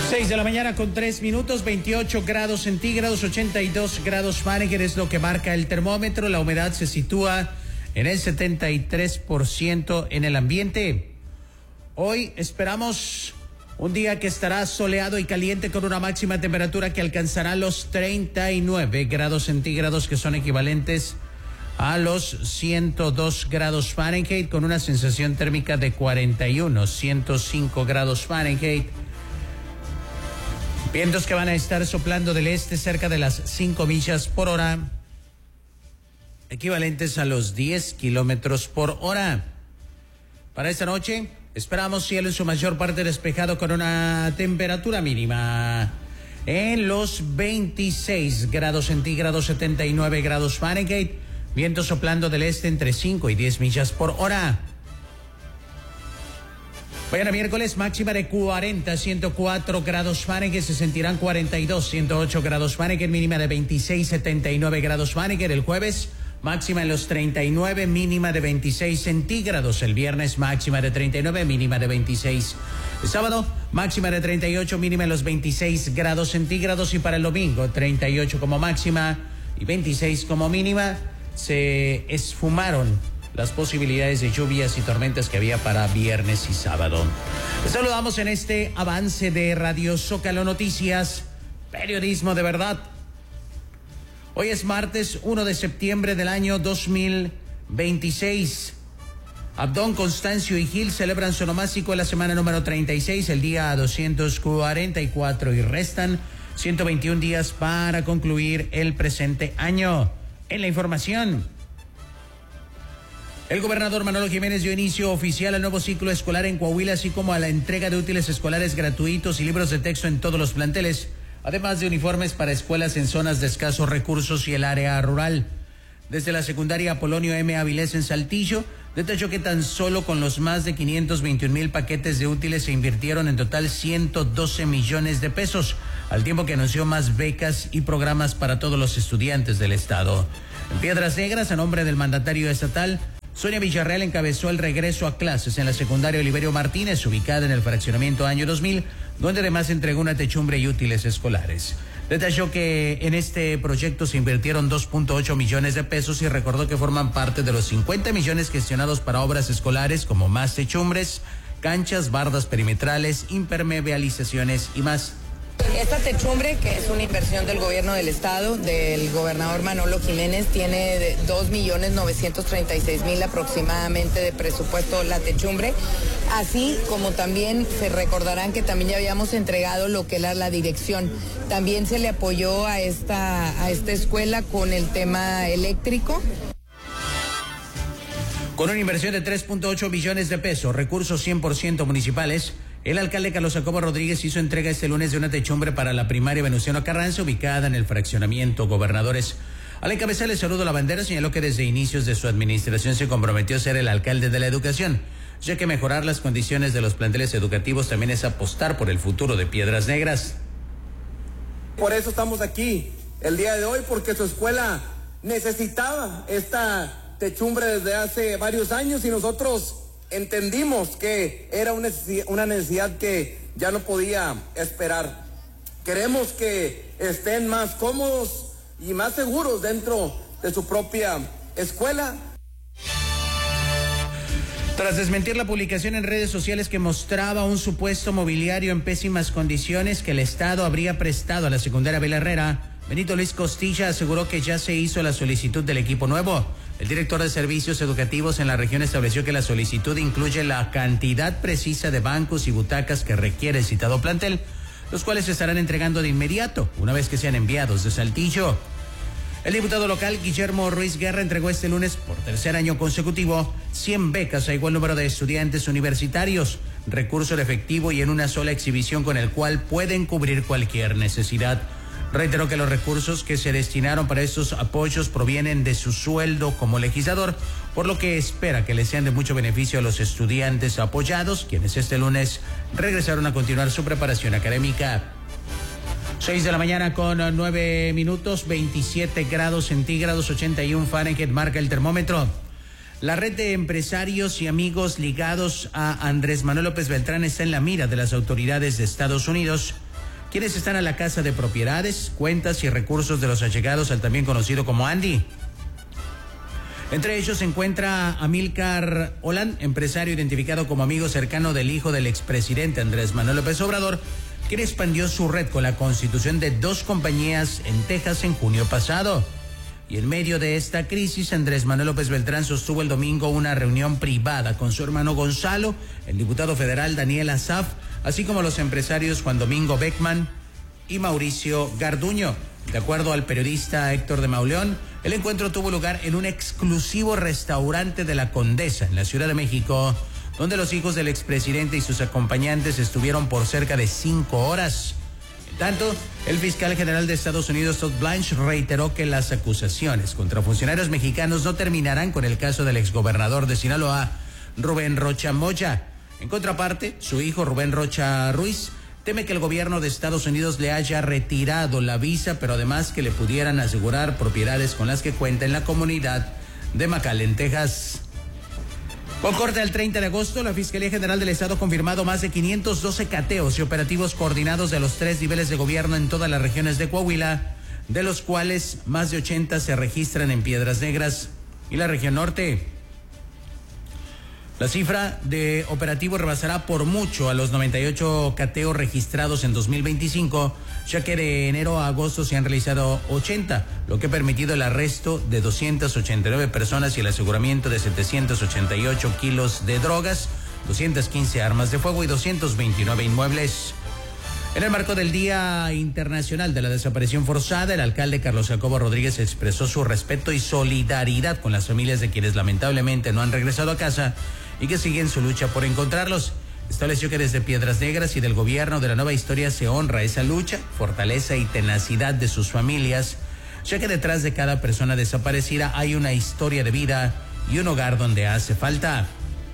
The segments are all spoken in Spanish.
6 de la mañana con 3 minutos, 28 grados centígrados, 82 grados Fahrenheit es lo que marca el termómetro. La humedad se sitúa en el 73% en el ambiente. Hoy esperamos un día que estará soleado y caliente con una máxima temperatura que alcanzará los 39 grados centígrados, que son equivalentes a los 102 grados Fahrenheit, con una sensación térmica de 105 grados Fahrenheit. Vientos que van a estar soplando del este cerca de las 5 millas por hora, equivalentes a los 10 kilómetros por hora. Para esta noche esperamos cielo en su mayor parte despejado con una temperatura mínima en los 26 grados centígrados, 79 grados Fahrenheit. Viento soplando del este entre 5 y 10 millas por hora. Mañana miércoles máxima de 104 grados Fahrenheit, se sentirán 108 grados Fahrenheit, mínima de 79 grados Fahrenheit. El jueves máxima en los 39, mínima de 26 centígrados. El viernes máxima de 39, mínima de 26. El sábado máxima de 38, mínima en los 26 grados centígrados. Y para el domingo 38 como máxima y 26 como mínima. Se esfumaron las posibilidades de lluvias y tormentas que había para viernes y sábado. Les saludamos en este avance de Radio Zócalo Noticias, periodismo de verdad. Hoy es martes 1 de septiembre del año 2026. Abdón, Constancio y Gil celebran su onomástico en la semana número 36, el día 244, y restan 121 días para concluir el presente año. En la información, el gobernador Manolo Jiménez dio inicio oficial al nuevo ciclo escolar en Coahuila, así como a la entrega de útiles escolares gratuitos y libros de texto en todos los planteles, además de uniformes para escuelas en zonas de escasos recursos y el área rural. Desde la secundaria Apolonio M. Avilés en Saltillo, detalló que tan solo con los más de 521,000 paquetes de útiles se invirtieron en total 112 millones de pesos, al tiempo que anunció más becas y programas para todos los estudiantes del estado. En Piedras Negras, a nombre del mandatario estatal, Sonia Villarreal encabezó el regreso a clases en la secundaria Oliverio Martínez, ubicada en el fraccionamiento Año 2000, donde además entregó una techumbre y útiles escolares. Detalló que en este proyecto se invirtieron 2.8 millones de pesos y recordó que forman parte de los 50 millones gestionados para obras escolares como más techumbres, canchas, bardas perimetrales, impermeabilizaciones y más. Esta techumbre, que es una inversión del gobierno del estado, del gobernador Manolo Jiménez, tiene 2.936.000 aproximadamente de presupuesto la techumbre, así como también se recordarán que también ya habíamos entregado lo que era la dirección. También se le apoyó a esta escuela con el tema eléctrico. Con una inversión de 3.8 millones de pesos, recursos 100% municipales, el alcalde Carlos Jacobo Rodríguez hizo entrega este lunes de una techumbre para la primaria Venustiano Carranza, ubicada en el fraccionamiento Gobernadores. Al encabezar el saludo a la bandera, señaló que desde inicios de su administración se comprometió a ser el alcalde de la educación, ya que mejorar las condiciones de los planteles educativos también es apostar por el futuro de Piedras Negras. Por eso estamos aquí el día de hoy, porque su escuela necesitaba esta techumbre desde hace varios años y nosotros entendimos que era una necesidad que ya no podía esperar. Queremos que estén más cómodos y más seguros dentro de su propia escuela. Tras desmentir la publicación en redes sociales que mostraba un supuesto mobiliario en pésimas condiciones que el Estado habría prestado a la secundaria Abel Herrera, Benito Luis Costilla aseguró que ya se hizo la solicitud del equipo nuevo. El director de servicios educativos en la región estableció que la solicitud incluye la cantidad precisa de bancos y butacas que requiere el citado plantel, los cuales se estarán entregando de inmediato, una vez que sean enviados de Saltillo. El diputado local Guillermo Ruiz Guerra entregó este lunes, por tercer año consecutivo, 100 becas a igual número de estudiantes universitarios, recurso en efectivo y en una sola exhibición con el cual pueden cubrir cualquier necesidad. Reiteró que los recursos que se destinaron para estos apoyos provienen de su sueldo como legislador, por lo que espera que les sean de mucho beneficio a los estudiantes apoyados, quienes este lunes regresaron a continuar su preparación académica. 6 de la mañana con 9 minutos, 27 grados centígrados, 81 Fahrenheit marca el termómetro. La red de empresarios y amigos ligados a Andrés Manuel López Beltrán está en la mira de las autoridades de Estados Unidos, quienes están a la casa de propiedades, cuentas y recursos de los allegados al también conocido como Andy. Entre ellos se encuentra Amílcar Olan, empresario identificado como amigo cercano del hijo del expresidente Andrés Manuel López Obrador, quien expandió su red con la constitución de 2 compañías en Texas en junio pasado. Y en medio de esta crisis, Andrés Manuel López Beltrán sostuvo el domingo una reunión privada con su hermano Gonzalo, el diputado federal Daniel Asaf, así como los empresarios Juan Domingo Beckman y Mauricio Garduño. De acuerdo al periodista Héctor de Mauleón, el encuentro tuvo lugar en un exclusivo restaurante de La Condesa, en la Ciudad de México, donde los hijos del expresidente y sus acompañantes estuvieron por cerca de 5 horas. En tanto, el fiscal general de Estados Unidos, Todd Blanche, reiteró que las acusaciones contra funcionarios mexicanos no terminarán con el caso del exgobernador de Sinaloa, Rubén Rocha Moya. En contraparte, su hijo Rubén Rocha Ruiz teme que el gobierno de Estados Unidos le haya retirado la visa, pero además que le pudieran asegurar propiedades con las que cuenta en la comunidad de McAllen, Texas. Con corte al 30 de agosto, la Fiscalía General del Estado ha confirmado más de 512 cateos y operativos coordinados de los 3 niveles de gobierno en todas las regiones de Coahuila, de los cuales más de 80 se registran en Piedras Negras y la región norte. La cifra de operativo rebasará por mucho a los 98 cateos registrados en 2025, ya que de enero a agosto se han realizado 80, lo que ha permitido el arresto de 289 personas y el aseguramiento de 788 kilos de drogas, 215 armas de fuego y 229 inmuebles. En el marco del Día Internacional de la Desaparición Forzada, el alcalde Carlos Jacobo Rodríguez expresó su respeto y solidaridad con las familias de quienes lamentablemente no han regresado a casa y que siguen su lucha por encontrarlos. Estableció que desde Piedras Negras y del gobierno de la nueva historia se honra esa lucha, fortaleza y tenacidad de sus familias, ya que detrás de cada persona desaparecida hay una historia de vida y un hogar donde hace falta.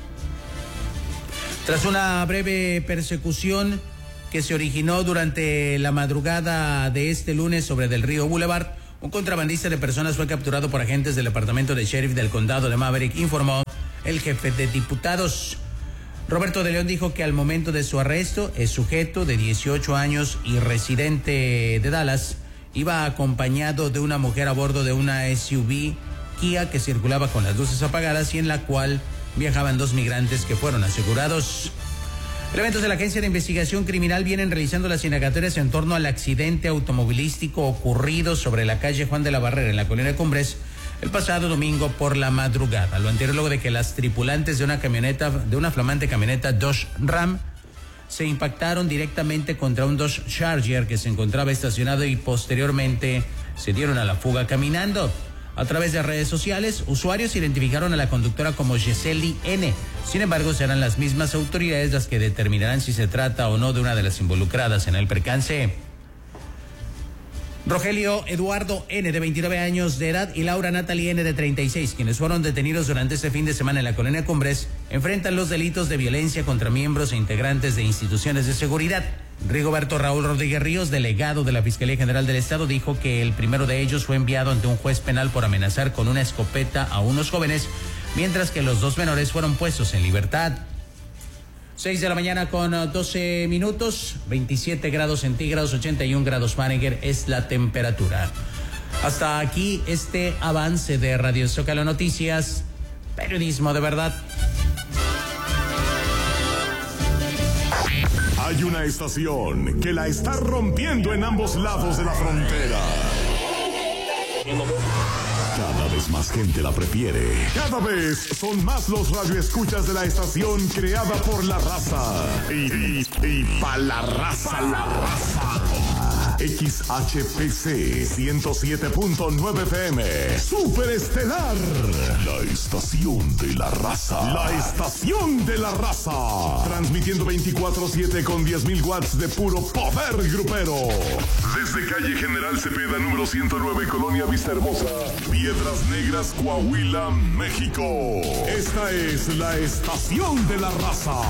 Tras una breve persecución que se originó durante la madrugada de este lunes sobre Del Río Boulevard, un contrabandista de personas fue capturado por agentes del departamento de sheriff del condado de Maverick, informó el jefe de diputados. Roberto de León dijo que al momento de su arresto, el sujeto de 18 años y residente de Dallas iba acompañado de una mujer a bordo de una SUV Kia que circulaba con las luces apagadas y en la cual viajaban 2 migrantes que fueron asegurados. Elementos de la Agencia de Investigación Criminal vienen realizando las indagatorias en torno al accidente automovilístico ocurrido sobre la calle Juan de la Barrera en la Colonia Cumbres el pasado domingo por la madrugada. Lo anterior luego de que las tripulantes de una flamante camioneta Dodge Ram se impactaron directamente contra un Dodge Charger que se encontraba estacionado y posteriormente se dieron a la fuga caminando. A través de redes sociales, usuarios identificaron a la conductora como Giseli N. Sin embargo, serán las mismas autoridades las que determinarán si se trata o no de una de las involucradas en el percance. Rogelio Eduardo N., de 29 años de edad, y Laura Natalie N., de 36, quienes fueron detenidos durante este fin de semana en la Colonia Cumbres, enfrentan los delitos de violencia contra miembros e integrantes de instituciones de seguridad. Rigoberto Raúl Rodríguez Ríos, delegado de la Fiscalía General del Estado, dijo que el primero de ellos fue enviado ante un juez penal por amenazar con una escopeta a unos jóvenes, mientras que los 2 menores fueron puestos en libertad. 6 de la mañana con 12 minutos, 27 grados centígrados, 81 grados Fahrenheit es la temperatura. Hasta aquí este avance de Radio Zócalo Noticias, periodismo de verdad. Hay una estación que la está rompiendo en ambos lados de la frontera. Cada vez más gente la prefiere. Cada vez son más los radioescuchas de la estación creada por la raza. Y pa' la raza, XHPC 107.9 FM. Superestelar. La estación de la raza. La estación de la raza. Transmitiendo 24/7 con 10,000 watts de puro poder grupero. Desde calle General Cepeda, número 109, Colonia Vista Hermosa, Piedras Negras, Coahuila, México. Esta es la estación de la raza.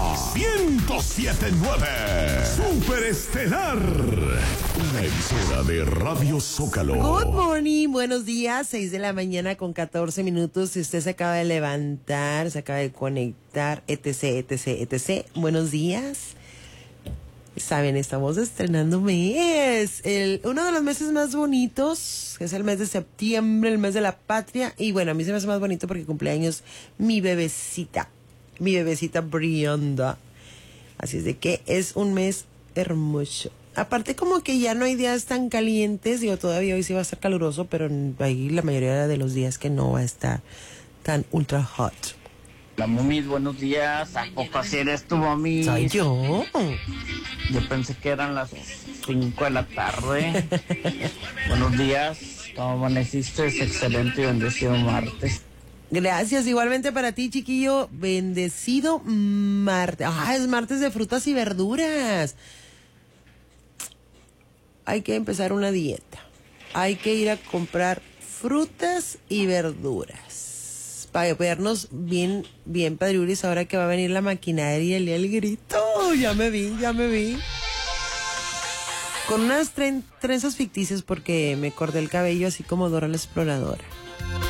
107.9. Superestelar. Una emisora de Radio Zócalo. Good morning, buenos días, 6 de la mañana con 14 minutos. Si usted se acaba de levantar, se acaba de conectar, etc. Buenos días. saben, estamos estrenando mes. Uno de los meses más bonitos, que es el mes de septiembre, el mes de la patria. Y bueno, a mí se me hace más bonito porque cumpleaños mi bebecita Brianda. Así es de que es un mes hermoso. Aparte como que ya no hay días tan calientes, digo, todavía hoy sí va a estar caluroso, pero hay la mayoría de los días que no va a estar tan ultra hot. La Momis, buenos días. ¿A poco así eres tu Momis? Soy yo. Yo pensé que eran las 5 de la tarde. Buenos días. ¿Cómo amaneciste? Es excelente y bendecido martes. Gracias, igualmente para ti, chiquillo. Bendecido martes. Es martes de frutas y verduras. Hay que empezar una dieta. Hay que ir a comprar frutas y verduras. Para vernos bien, padriuris, ahora que va a venir la maquinaria y el grito. Ya me vi. Con unas trenzas ficticias porque me corté el cabello así como Dora la Exploradora.